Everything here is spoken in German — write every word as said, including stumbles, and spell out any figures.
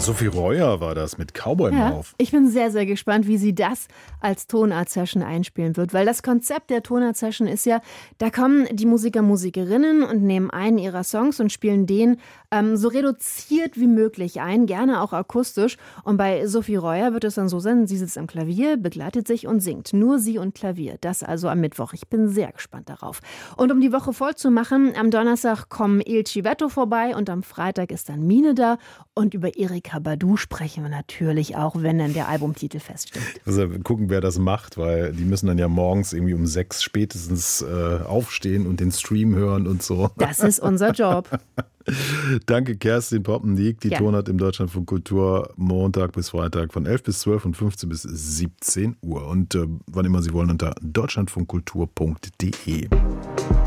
Sophie Reuer war das mit Cowboy Ja, Mouth. ich bin sehr, sehr gespannt, wie sie das als Tonart-Session einspielen wird. Weil das Konzept der Tonart-Session ist ja, da kommen die Musiker, Musikerinnen und nehmen einen ihrer Songs und spielen den ähm, so reduziert wie möglich ein, gerne auch akustisch. Und bei Sophie Reuer wird es dann so sein, sie sitzt am Klavier, begleitet sich und singt. Nur sie und Klavier. Das also am Mittwoch. Ich bin sehr gespannt darauf. Und um die Woche voll zu machen, am Donnerstag kommen Il Civetto vorbei und am Freitag ist dann Mine da. Und über Erykah Badu sprechen wir natürlich auch, wenn dann der Albumtitel feststeht. Also gucken, wer das macht, weil die müssen dann ja morgens irgendwie um sechs spätestens äh, aufstehen und den Stream hören und so. Das ist unser Job. Danke, Kerstin Poppendiek. Die Ja. Tonart im Deutschlandfunk Kultur Montag bis Freitag von elf bis zwölf und fünfzehn bis siebzehn Uhr. Und äh, wann immer Sie wollen unter deutschlandfunkkultur punkt de.